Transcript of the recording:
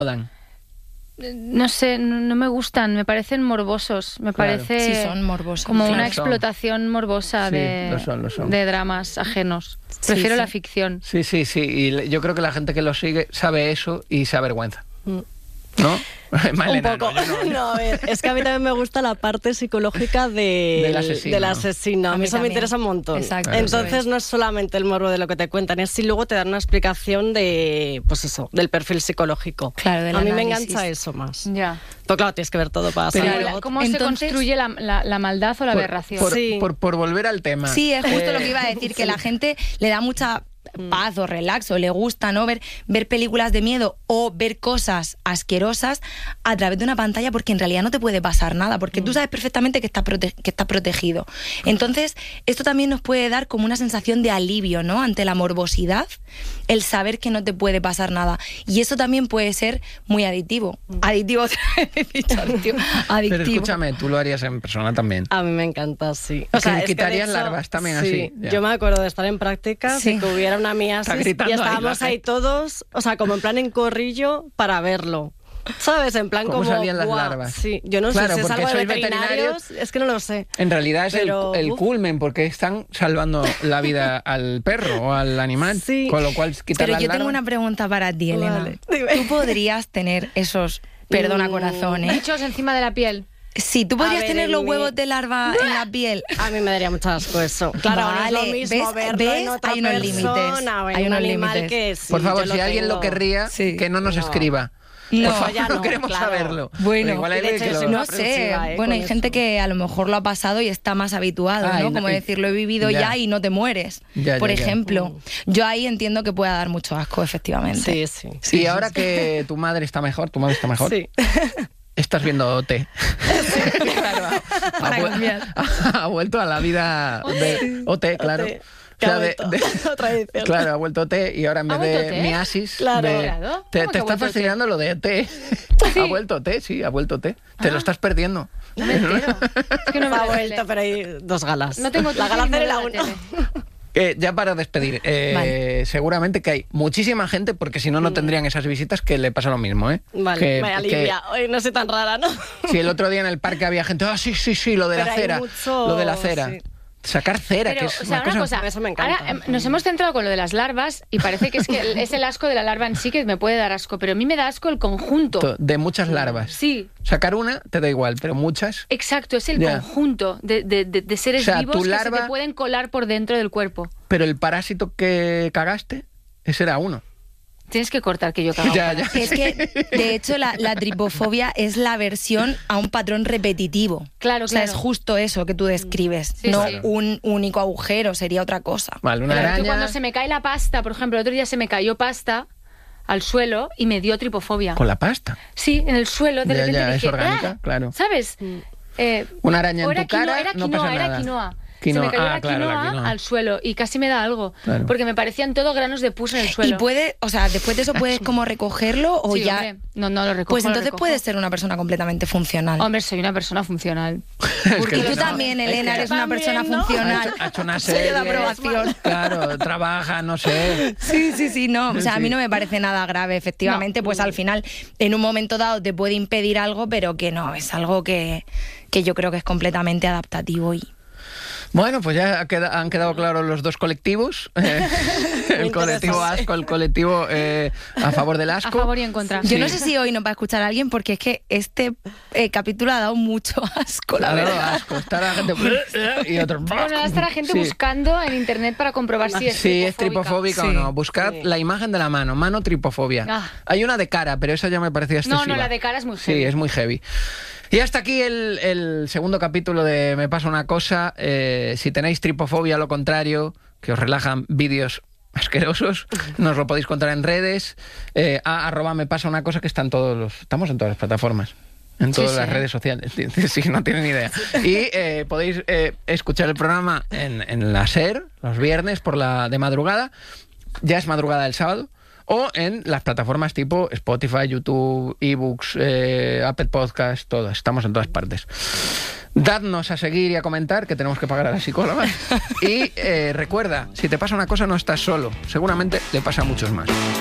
No sé, no me gustan, me parecen morbosos, me parece Sí, son morbosos. como claro. una explotación morbosa Sí, de, lo son. de dramas ajenos. Sí, Prefiero sí. la ficción. Sí, y yo creo que la gente que lo sigue sabe eso y se avergüenza. ¿No? Malena, un poco. no, yo no. No, a ver, es que a mí también me gusta la parte psicológica Del asesino. del asesino. A mí eso me también. interesa un montón. Exacto, Entonces eso es. no es solamente el morbo de lo que te cuentan, es si luego te dan una explicación de, pues eso, del perfil psicológico. Claro, del a mí me análisis. engancha eso más. Ya. Pero claro, tienes que ver todo para Pero saber. ¿Cómo se Entonces- construye la maldad o la aberración? Sí. Por volver al tema. Sí, es justo lo que iba a decir, que la gente le da mucha paz o relax o le gusta, ¿no? Ver películas de miedo o ver cosas asquerosas a través de una pantalla, porque en realidad no te puede pasar nada, porque tú sabes perfectamente que estás protegido. Entonces, esto también nos puede dar como una sensación de alivio, ¿no? Ante la morbosidad, el saber que no te puede pasar nada. Y eso también puede ser muy adictivo. Adictivo, otra vez he dicho adictivo. Pero Adictivo. escúchame, tú lo harías en persona también. A mí me encanta, sí. Que es que de quitarías hecho, larvas también sí, así, ya. Yo me acuerdo de estar en prácticas Sí. y que hubiera una miasis Está gritando y ahí la estábamos ahí gente. todos, o sea, como en plan en corrillo para verlo. ¿Sabes? En plan ¿Cómo como... salían las guau, larvas? Sí, yo no Claro, sé si es porque algo de sois veterinarios, es que no lo sé. En realidad es Pero, el uf. culmen, porque están salvando la vida al perro o al animal. Sí. Con lo cual, quitar Pero las yo tengo larvas- una pregunta para ti, Elena. Vale, dime. ¿Tú podrías tener esos, perdona corazón, Bichos encima de la piel. Sí, tú podrías ver, tener en los mi- huevos de larva en la piel. A mí me daría mucho asco eso. Claro, no es lo Vale, mismo ¿ves? verlo en ¿Ves? otra Hay unos persona límites. o en Hay un unos animal límites. que sí, Por favor, yo si alguien lo tengo. querría, Sí. que no nos No. escriba. No, Por favor, ya no no, queremos claro. saberlo. Bueno, Pero igual hay de alguien hecho, que yo lo... soy una no sé. aprensiva, Bueno, con hay gente eso. que a lo mejor lo ha pasado y está más habituado, Ah, ¿no? y- Como decir, lo he vivido ya. ya y no te mueres. Ya, Por ya, ya. ejemplo, yo ahí entiendo que pueda dar mucho asco, efectivamente. Sí, sí. Y ahora que tu madre está mejor, Sí. estás viendo OT. Claro, Para vu- cambiar. ha vuelto a la vida de OT, claro. OT, O sea, que ha vuelto. Otra edición. claro, ha vuelto OT y ahora en ¿Ha vez vuelto de OT? miasis, Claro. Claro. te ¿Cómo que ha está vuelto fascinando lo de OT. Ha vuelto OT, sí, ha vuelto OT. Te lo estás perdiendo. No me entero. Es que no me Ha la tele. vuelto, pero hay dos galas. No tengo la Twitter gala y no 0 y veo la la 1. tele. Ya para despedir, Vale. seguramente que hay muchísima gente, porque si no, no tendrían esas visitas, que le pasa lo mismo, ¿eh? Vale, me alivia. Hoy no soy tan rara, ¿no? Si el otro día en el parque había gente, sí, lo de Pero la hay cera, mucho- lo de la cera. sí. Sacar cera, Pero, que es o sea, una cosa... Eso me encanta. Ahora nos hemos centrado con lo de las larvas y parece que es el asco de la larva en sí que me puede dar asco, pero a mí me da asco el conjunto. de muchas larvas. Sí, Sacar una te da igual, pero muchas... exacto, es el Ya. conjunto de seres O sea, vivos tu que se larva- te pueden colar por dentro del cuerpo. Pero el parásito que cagaste, ese era uno. Tienes que cortar que yo cago. Ya, ya. Es que, de hecho, la tripofobia es la aversión a un patrón repetitivo. Claro, O sea, claro. es justo eso que tú describes. Sí, no sí. un único agujero, sería otra cosa. Vale, una Pero araña... yo cuando se me cae la pasta, por ejemplo, el otro día se me cayó pasta al suelo y me dio tripofobia. Con la pasta. Sí, en el suelo, de Ya, repente ya, es dije, orgánica, "Ah", claro. ¿sabes? Una araña o en era tu cara, era no quinoa, pasa era nada. quinoa. Quinoa, Se me cayó ah, la claro, quinoa la quinoa. al suelo y casi me da algo. Claro. Porque me parecían todo granos de pus en el suelo. Y puede, o sea, después de eso puedes como recogerlo o Sí, ya... hombre. No lo recojo. Pues lo entonces recojo. puedes ser una persona completamente funcional. Hombre, soy una persona funcional. que Y tú no. también, Elena, eres una persona También, ¿no? funcional. Ha hecho una Sello serie. de aprobación. Claro, trabaja, no sé. Sí, no. O sea, a mí Sí. no me parece nada grave, efectivamente. Pues al final, en un momento dado te puede impedir algo, pero que no, es algo que yo creo que es completamente adaptativo y... Bueno, pues ya han quedado claros los dos colectivos. El colectivo interesante. asco, el colectivo a favor del A asco. favor y en contra. Yo no sé si hoy nos va a escuchar alguien porque es que este capítulo ha dado mucho asco, la Claro, verdad. asco. Está la gente... y otros... Bueno, ahora está la gente Sí. buscando en internet para comprobar si es Sí, es tripofóbica. tripofóbica o Sí. no. Buscad la imagen de la mano tripofobia. Ah. Hay una de cara, pero esa ya me parecía excesiva. No, la de cara es muy Sí, heavy. es muy heavy. Y hasta aquí el segundo capítulo de Me pasa una cosa. Si tenéis tripofobia, lo contrario, que os relajan vídeos asquerosos, nos lo podéis contar en redes. @ me pasa una cosa, que están estamos en todas las plataformas. En todas Sí, las sí. redes sociales. Sí, no tienen ni idea. Y podéis escuchar el programa en la SER, los viernes de madrugada. Ya es madrugada del sábado. O en las plataformas tipo Spotify, YouTube, eBooks, Apple Podcast, todas. Estamos en todas partes. Dadnos a seguir y a comentar, que tenemos que pagar a la psicóloga. Y recuerda, si te pasa una cosa no estás solo. Seguramente le pasa a muchos más.